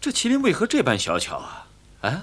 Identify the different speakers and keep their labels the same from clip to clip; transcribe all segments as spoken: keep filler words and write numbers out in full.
Speaker 1: 这麒麟为何这般小巧啊？啊？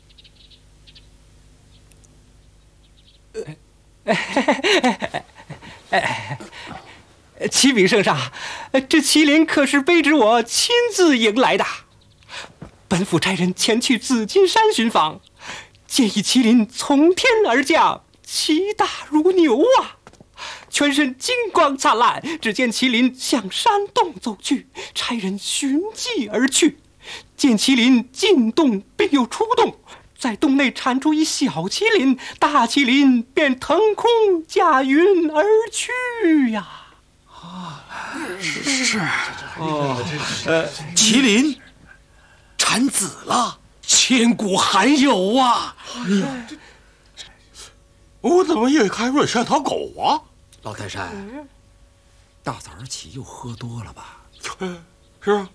Speaker 2: 启禀圣上，这麒麟可是卑职我亲自迎来的。本府差人前去紫金山寻访，见一麒麟从天而降，其大如牛啊，全身金光灿烂。只见麒麟向山洞走去，差人寻迹而去，见麒麟进洞并又出洞，在洞内产出一小麒麟，大麒麟便腾空驾云而去呀。
Speaker 3: 啊，是是哦，呃，麒麟产子了，千古罕有啊！
Speaker 4: 我怎么也看瑞像条狗啊？
Speaker 3: 老泰山，大早上起又喝多了吧？
Speaker 4: 是啊。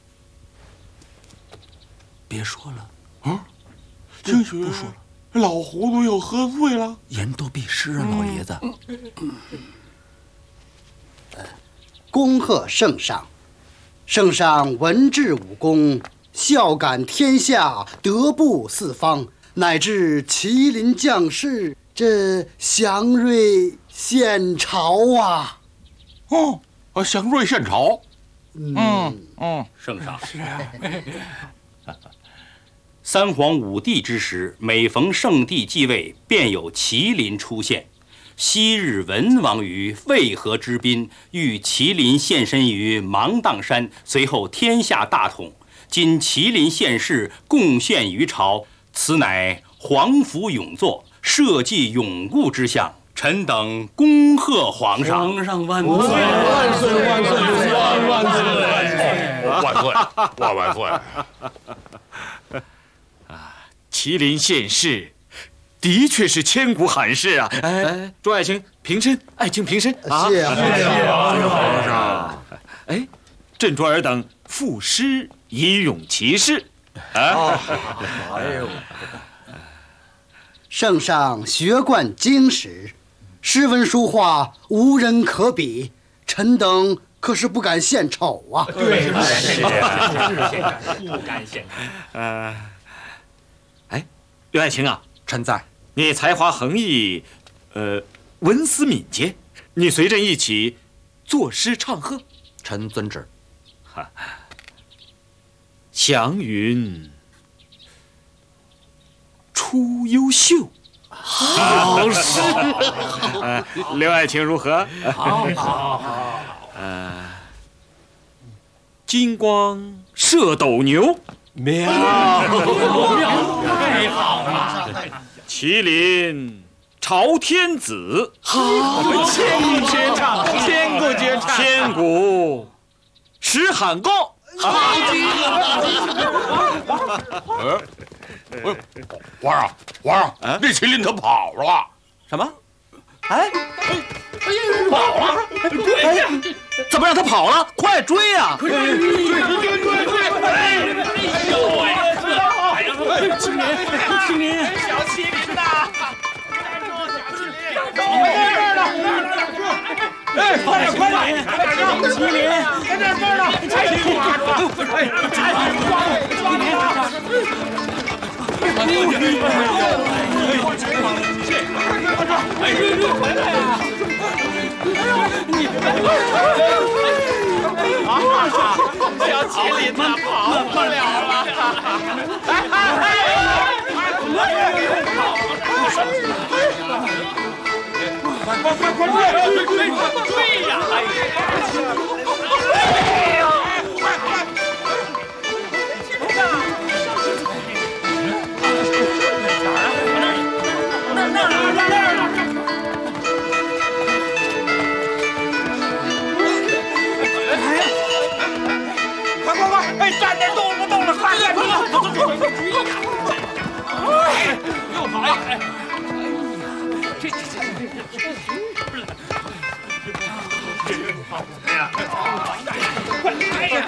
Speaker 3: 别说了
Speaker 4: 啊，兴许
Speaker 3: 不说了。
Speaker 4: 老糊涂又喝醉了，
Speaker 3: 言多必失啊，老爷子。
Speaker 5: 恭贺圣上，圣上文治武功，孝感天下，德布四方，乃至麒麟降世，这祥瑞献朝啊！
Speaker 4: 哦，啊，祥瑞献朝。
Speaker 1: 嗯嗯，圣上是啊。三皇五帝之时，每逢圣帝继位，便有麒麟出现。昔日文王于渭河之滨，遇麒麟现身于芒砀山，随后天下大统。今麒麟现世，贡献于朝，此乃皇福永作，社稷永固之象。臣等恭贺皇上！
Speaker 3: 皇上万岁！
Speaker 6: 万岁万岁万万岁！
Speaker 4: 万岁万万岁！
Speaker 6: 啊，麒麟现世，的确是千古罕事啊！哎，众爱卿平身，爱卿平身啊！
Speaker 5: 谢谢
Speaker 6: 皇上。哎，朕卓尔等赋诗以咏其事。啊，
Speaker 5: 哎呦，圣上学贯经史，诗文书画无人可比，臣等可是不敢献丑啊！
Speaker 1: 对，不敢献丑，不敢献丑。
Speaker 6: 呃，哎，刘爱卿啊，臣在。你才华横溢，呃，文思敏捷，你随朕一起作诗唱和。
Speaker 3: 臣遵旨。
Speaker 6: 哈，祥云出优秀。好诗，呃，刘爱卿如何？
Speaker 3: 好，好，好。
Speaker 6: 呃，金光射斗牛，
Speaker 3: 妙，
Speaker 6: 太好了。麒麟朝天子，
Speaker 3: 好，
Speaker 6: 千古绝唱，千古绝唱，千古石喊高。
Speaker 4: 好呃，皇上，皇上，啊、那麒麟他跑了。
Speaker 3: 什么？哎，哎呀，跑了！哎呀，怎么让他跑了？快追呀！
Speaker 4: 快追追追追追！哎
Speaker 1: 呦喂！
Speaker 2: 哎呀，青年，青年，
Speaker 1: 小麒麟呐！
Speaker 2: 在这儿呢！哎，快点，快点！麒麟，在这儿呢！快点，抓住！哎，抓住！抓住他！快追！快抓！哎，你回来呀！你啊！小麒麟他跑不了了！哎哎快快快快追追追呀！哎呀！快快！那那那那那！快快快！哎，站着动不动了，快快快！走走走！哎，又跑！哎，这这这这这！哎呀！快来呀！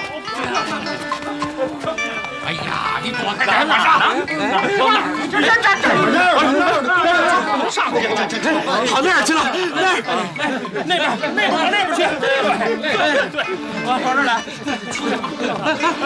Speaker 2: 哎呀，你躲开哪儿哪儿呢？往哪儿？这这这这上去！
Speaker 3: 跑那儿去了，那儿，
Speaker 2: 那边那边往那边去！对对对，往这儿来。